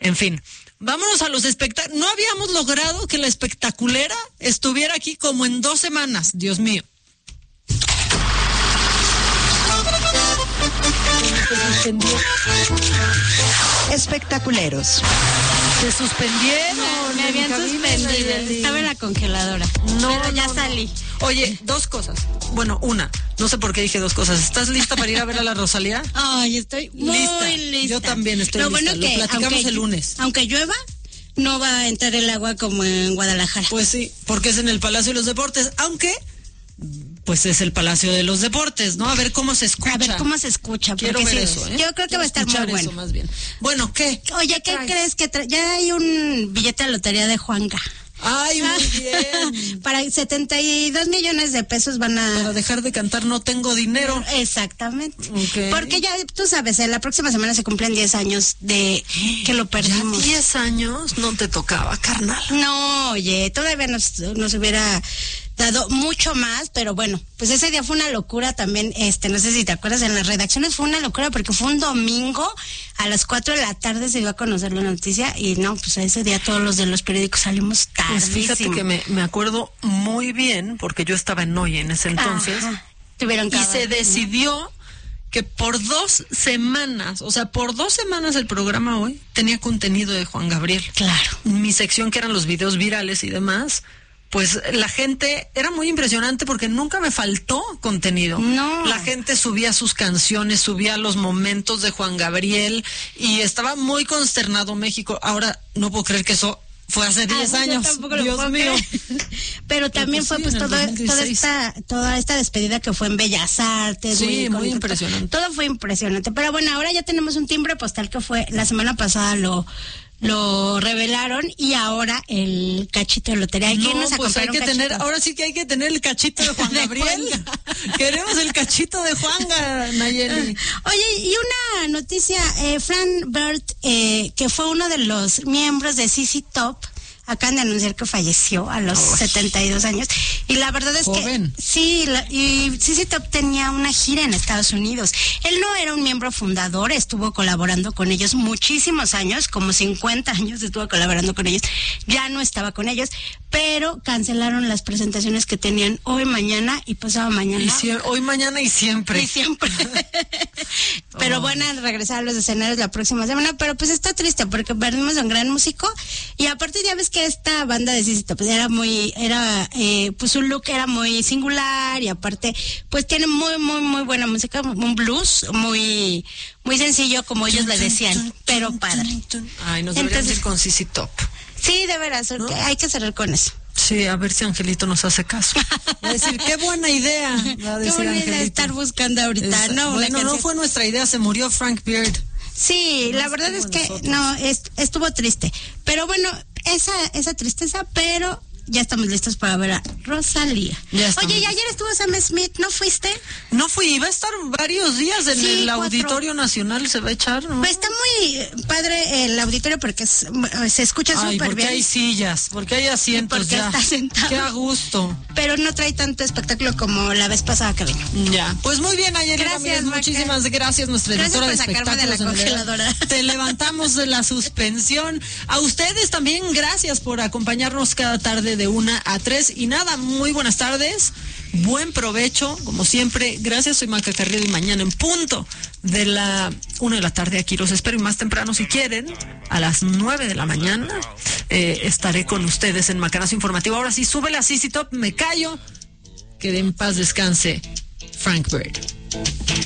En fin, vámonos a los espectáculos. No habíamos logrado que la espectaculera estuviera aquí como en 2 semanas. Dios mío. Espectaculeros. Se suspendieron. Me habían suspendido. Estaba en la congeladora. Pero ya salí. Oye, 2 cosas. Bueno, una. No sé por qué dije 2 cosas. ¿Estás lista para ir a ver a la Rosalía? Ay, estoy muy lista. Yo también estoy lista. Bueno, Lo platicamos el lunes. Aunque llueva, no va a entrar el agua como en Guadalajara. Pues sí, porque es en el Palacio de los Deportes. Aunque, pues es el Palacio de los Deportes, ¿no? A ver cómo se escucha. A ver cómo se escucha. Quiero ver eso, ¿eh? Yo creo que va a estar muy bueno. Eso, más bien. Bueno, ¿qué? Oye, ¿qué crees? Que ya hay un billete de lotería de Juanga. ¡Ay, muy bien! Para 72 millones de pesos van a... Para dejar de cantar No Tengo Dinero. Exactamente. Okay. Porque ya, tú sabes, la próxima semana se cumplen 10 años de que lo perdimos. ¿Ya 10 años? No te tocaba, carnal. No, oye, todavía nos hubiera dado mucho más, pero bueno, pues ese día fue una locura también, no sé si te acuerdas, en las redacciones fue una locura porque fue un domingo a las 4 de la tarde se dio a conocer la noticia y no, pues ese día todos los de los periódicos salimos tardísimo. Pues fíjate que me acuerdo muy bien porque yo estaba en Noye en ese entonces. Ajá. Tuvieron que se decidió que por 2 semanas, o sea, por 2 semanas el programa hoy tenía contenido de Juan Gabriel. Claro. Mi sección, que eran los videos virales y demás, pues la gente, era muy impresionante porque nunca me faltó contenido. No. La gente subía sus canciones, subía los momentos de Juan Gabriel y estaba muy consternado México. Ahora no puedo creer que eso fue hace 10 años. Dios mío. Pero también fue pues toda esta despedida que fue en Bellas Artes. Sí, muy impresionante. Todo fue impresionante. Pero bueno, ahora ya tenemos un timbre postal que fue la semana pasada lo revelaron y ahora el cachito de lotería. Hay que irnos a pues comprar hay que tener, ahora sí que hay que tener el cachito de Juan Gabriel. Queremos el cachito de Juanga, Nayeli. Oye, y una noticia, Fran Bird, que fue uno de los miembros de ZZ Top, acaban de anunciar que falleció a los 72 años. Y la verdad es joven. Que sí, y ZZ Top tenía una gira en Estados Unidos. Él no era un miembro fundador, estuvo colaborando con ellos muchísimos años, como 50 años estuvo colaborando con ellos. Ya no estaba con ellos, pero cancelaron las presentaciones que tenían hoy, mañana y pasado mañana. Hoy, mañana y siempre. Y siempre. Pero van a regresar a los escenarios la próxima semana, pero pues está triste porque perdimos a un gran músico y aparte ya ves que esta banda de ZZ Top pues pues su look era muy singular y aparte pues tiene muy muy muy buena música, un blues muy muy sencillo como ellos le decían, pero padre. Ay, nos deberían ir con ZZ Top. Sí, de veras, ¿no? Hay que cerrar con eso. Sí, a ver si Angelito nos hace caso. Va a decir, qué buena idea. Va a decir, qué buena Angelito. idea estar buscando ahorita. Bueno, no fue nuestra idea, se murió Frank Beard. Sí, la verdad es que estuvo triste. Pero bueno, esa tristeza, pero ya estamos listos para ver a Rosalía. Oye, y ayer estuvo Sam Smith, ¿no fuiste? No fui, iba a estar varios días en el Auditorio Nacional, se va a echar, ¿no? Pues está muy padre el auditorio porque se escucha súper bien. Porque hay sillas, porque hay asientos. Porque ya. está sentado. Qué a gusto. Pero no trae tanto espectáculo como la vez pasada que vino. Ya, pues muy bien, Nayeli. Gracias, muchísimas gracias, nuestra editora de espectáculos. De la congeladora. Te levantamos de la suspensión. A ustedes también, gracias por acompañarnos cada tarde de 1 a 3. Y nada, muy buenas tardes. Buen provecho, como siempre. Gracias, soy Maca Carrillo y mañana en punto de la 1 de la tarde aquí los espero y más temprano si quieren, a las 9 de la mañana estaré con ustedes en Macanazo Informativo. Ahora sí, sube la ZZ Top, me callo. Que en paz descanse Frank Bird.